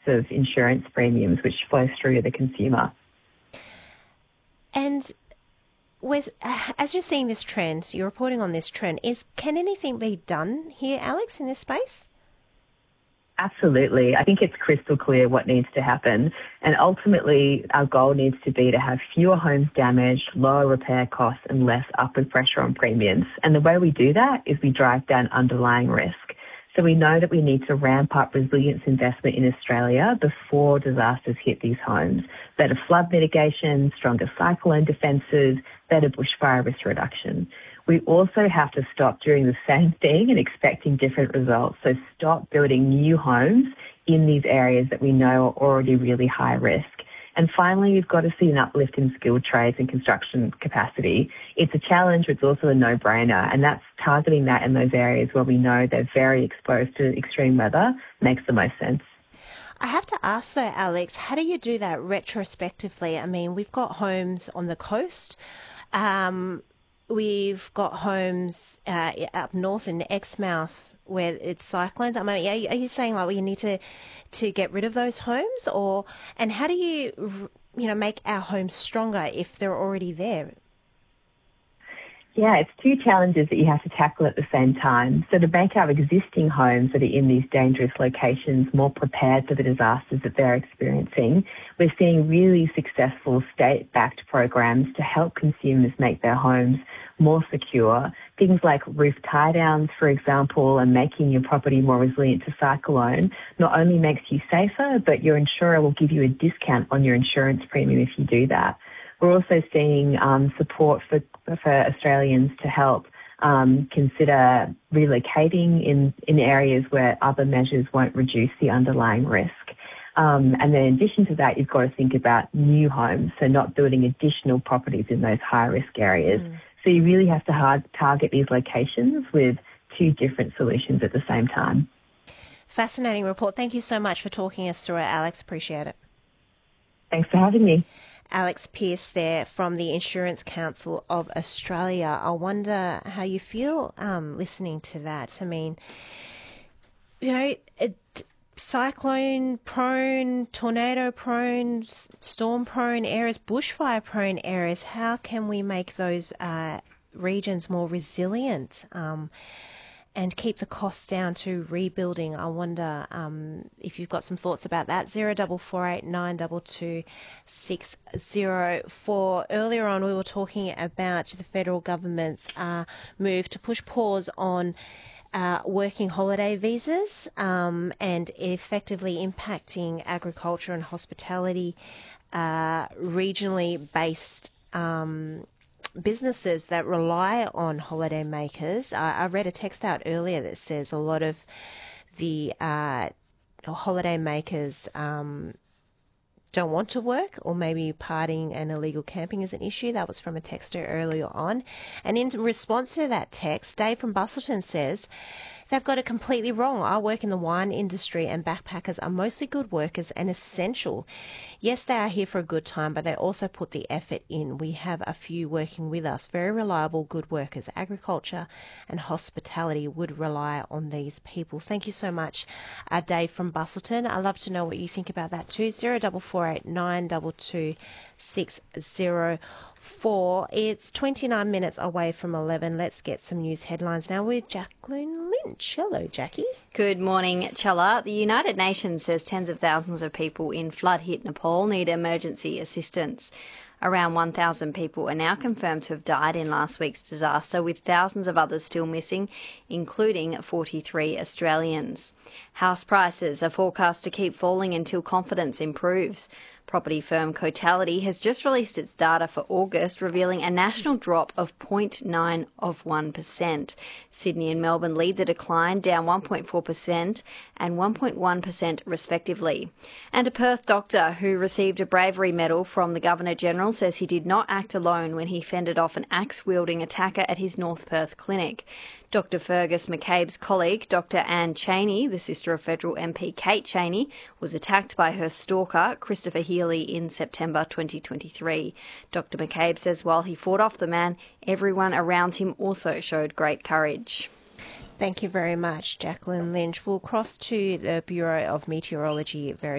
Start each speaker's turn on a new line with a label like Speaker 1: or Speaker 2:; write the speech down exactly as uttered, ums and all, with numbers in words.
Speaker 1: of insurance premiums, which flows through to the consumer.
Speaker 2: And with, as you're seeing this trend, you're reporting on this trend, is can anything be done here, Alex, in this space?
Speaker 1: Absolutely. I think it's crystal clear what needs to happen. And ultimately, our goal needs to be to have fewer homes damaged, lower repair costs, and less upward pressure on premiums. And the way we do that is we drive down underlying risk. So we know that we need to ramp up resilience investment in Australia before disasters hit these homes. Better flood mitigation, stronger cyclone defences, better bushfire risk reduction. We also have to stop doing the same thing and expecting different results. So stop building new homes in these areas that we know are already really high risk. And finally, you've got to see an uplift in skilled trades and construction capacity. It's a challenge, but it's also a no-brainer, and that's targeting that in those areas where we know they're very exposed to extreme weather makes the most sense.
Speaker 2: I have to ask though, Alex, how do you do that retrospectively? I mean, we've got homes on the coast. Um, we've got homes uh, up north in Exmouth where it's cyclones. I mean, are you, are you saying like we need to to get rid of those homes, or and how do you you know make our homes stronger if they're already there?
Speaker 1: Yeah, it's two challenges that you have to tackle at the same time. So to make our existing homes that are in these dangerous locations more prepared for the disasters that they're experiencing, we're seeing really successful state-backed programs to help consumers make their homes more secure. Things like roof tie-downs, for example, and making your property more resilient to cyclone not only makes you safer, but your insurer will give you a discount on your insurance premium if you do that. We're also seeing um, support for, for Australians to help um, consider relocating in, in areas where other measures won't reduce the underlying risk. Um, and then in addition to that, you've got to think about new homes, so not building additional properties in those high-risk areas. Mm. So you really have to hard target these locations with two different solutions at the same time.
Speaker 2: Fascinating report. Thank you so much for talking us through it, Alex. Appreciate it.
Speaker 1: Thanks for having me.
Speaker 2: Alex Pearce there from the Insurance Council of Australia. I wonder how you feel um, listening to that. I mean, you know, it, cyclone-prone, tornado-prone, storm-prone areas, bushfire-prone areas, how can we make those uh, regions more resilient um, and keep the costs down to rebuilding? I wonder um, if you've got some thoughts about that. Zero double four eight nine double two six zero four. Earlier on, we were talking about the federal government's uh, move to push pause on Uh, working holiday visas um, and effectively impacting agriculture and hospitality, uh, regionally based um, businesses that rely on holiday makers. I, I read a text out earlier that says a lot of the uh, holiday makers um, don't want to work, or maybe partying and illegal camping is an issue. That was from a texter earlier on. And in response to that text, Dave from Bustleton says, they've got it completely wrong. I work in the wine industry and backpackers are mostly good workers and essential. Yes, they are here for a good time, but they also put the effort in. We have a few working with us, very reliable, good workers. Agriculture and hospitality would rely on these people. Thank you so much, uh, Dave from Bustleton. I'd love to know what you think about that too. Zero double four eight nine double two six zero four. It's twenty-nine minutes away from eleven. Let's get some news headlines now with Jacqueline Lynch. Hello, Jackie.
Speaker 3: Good morning, Chella. The United Nations says tens of thousands of people in flood-hit Nepal need emergency assistance. Around one thousand people are now confirmed to have died in last week's disaster, with thousands of others still missing, including forty-three Australians. House prices are forecast to keep falling until confidence improves. Property firm Cotality has just released its data for August, revealing a national drop of zero point nine of one percent. Sydney and Melbourne lead the decline, down one point four percent and one point one percent respectively. And a Perth doctor who received a bravery medal from the Governor-General says he did not act alone when he fended off an axe-wielding attacker at his North Perth clinic. Doctor Fergus McCabe's colleague, Doctor Anne Cheney, the sister of federal M P Kate Cheney, was attacked by her stalker, Christopher Healy, in September twenty twenty-three. Doctor McCabe says while he fought off the man, everyone around him also showed great courage.
Speaker 2: Thank you very much, Jacqueline Lynch. We'll cross to the Bureau of Meteorology very